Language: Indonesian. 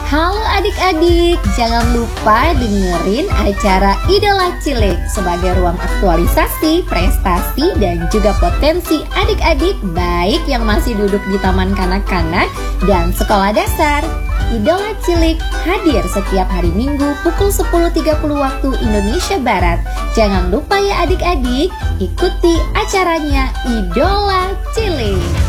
Halo adik-adik, jangan lupa dengerin acara Idola Cilik sebagai ruang aktualisasi, prestasi, dan juga potensi adik-adik baik yang masih duduk di taman kanak-kanak dan sekolah dasar. Idola Cilik hadir setiap hari Minggu pukul 10.30 waktu Indonesia Barat. Jangan lupa ya adik-adik, ikuti acaranya Idola Cilik.